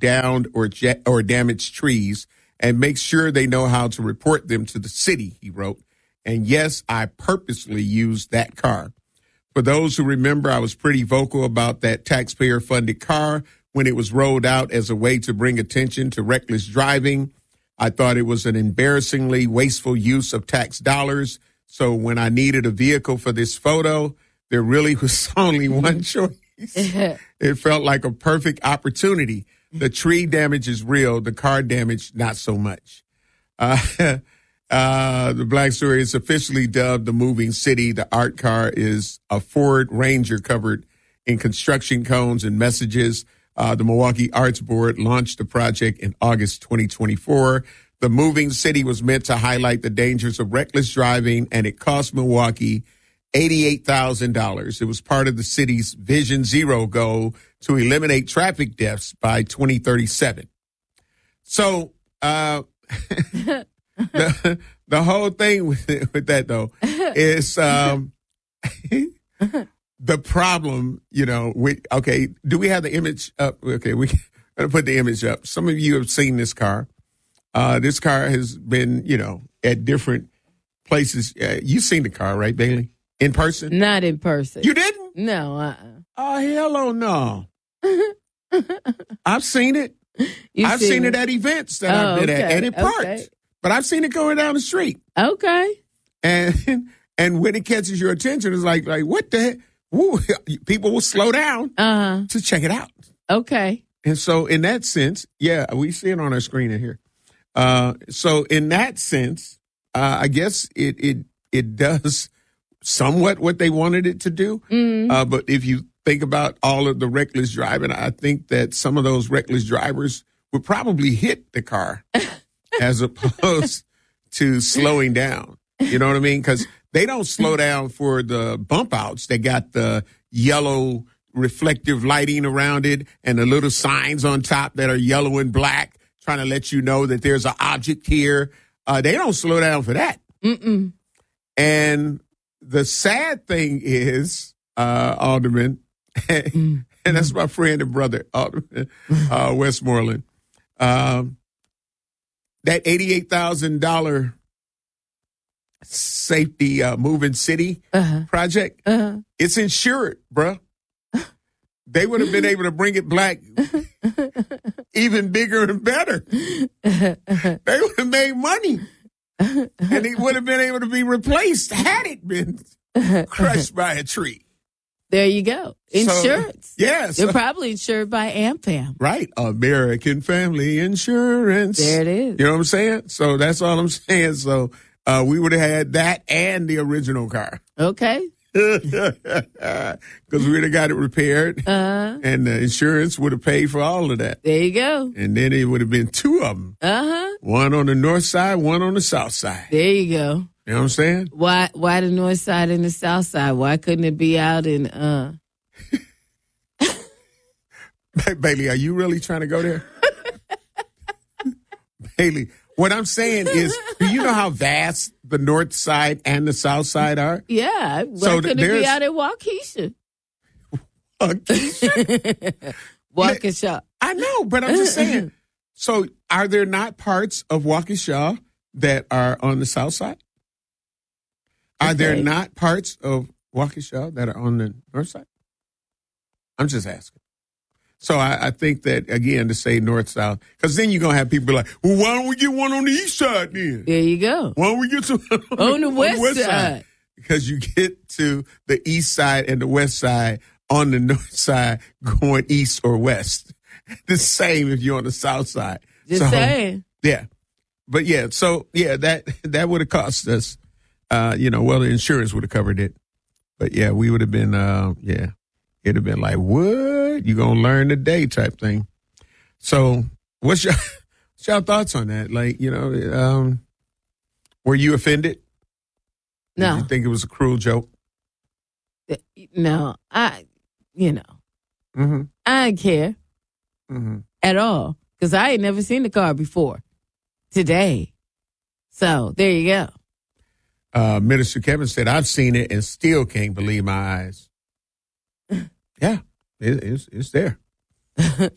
downed or damaged trees and make sure they know how to report them to the city, he wrote. And yes, I purposely used that car. For those who remember, I was pretty vocal about that taxpayer-funded car when it was rolled out as a way to bring attention to reckless driving. I thought it was an embarrassingly wasteful use of tax dollars. So when I needed a vehicle for this photo, there really was only one choice. It felt like a perfect opportunity. The tree damage is real. The car damage, not so much. The Black Story is officially dubbed the Moving City. The art car is a Ford Ranger covered in construction cones and messages. The Milwaukee Arts Board launched the project in August 2024. The Moving City was meant to highlight the dangers of reckless driving, and it cost Milwaukee $88,000. It was part of the city's Vision Zero goal to eliminate traffic deaths by 2037. So the whole thing with that, though, is the problem, okay, do we have the image up? Okay, we're going to put the image up. Some of you have seen this car. This car has been, at different places. You've seen the car, right, Bailey? In person? Not in person. You didn't? No. Oh, hell no. I've seen it. I've seen it at events that I've been at, and it parked. Okay. But I've seen it going down the street. Okay. And when it catches your attention, it's like what the heck? Woo, people will slow down to check it out. Okay. And so in that sense, yeah, we see it on our screen in here. So in that sense, I guess it does somewhat what they wanted it to do. Mm. But if you think about all of the reckless driving, I think that some of those reckless drivers would probably hit the car as opposed to slowing down. You know what I mean? Because they don't slow down for the bump outs. They got the yellow reflective lighting around it and the little signs on top that are yellow and black trying to let you know that there's an object here. They don't slow down for that. Mm-mm. And the sad thing is, Alderman, and that's my friend and brother, Alderman Westmoreland, that $88,000 safety moving city project, it's insured, bruh. They would have been able to bring it back even bigger and better. They would have made money. And it would have been able to be replaced had it been crushed by a tree. There you go. Insurance. So, yes. They're probably insured by AmFam. Right. American Family Insurance. There it is. You know what I'm saying? So that's all I'm saying. So we would have had that and the original car. Okay. Because we would have got it repaired. And the insurance would have paid for all of that. There you go. And then it would have been two of them. One on the north side, one on the south side. There you go. You know what I'm saying? Why the north side and the south side? Why couldn't it be out in Bailey, are you really trying to go there? Bailey, what I'm saying is, do you know how vast the north side and the south side are? Yeah. Why couldn't it be out in Waukesha? Waukesha? Waukesha. I know, but I'm just saying. So are there not parts of Waukesha that are on the south side? Are there not parts of Waukesha that are on the north side? I'm just asking. So I think that, again, to say north-south, because then you're going to have people like, well, why don't we get one on the east side then? There you go. Why don't we get some on the west side? Because you get to the east side and the west side on the north side going east or west. The same if you're on the south side. Just saying. Yeah. But, yeah, so, yeah, that would have cost us, well, the insurance would have covered it. But, yeah, we would have been, it'd have been like, what? You gonna learn today type thing. So what's your thoughts on that? Like, were you offended? No. Did you think it was a cruel joke? No, I Mm-hmm. I didn't care at all because I had never seen the car before today. So there you go. Minister Kevin said, I've seen it and still can't believe my eyes. Yeah, it's there.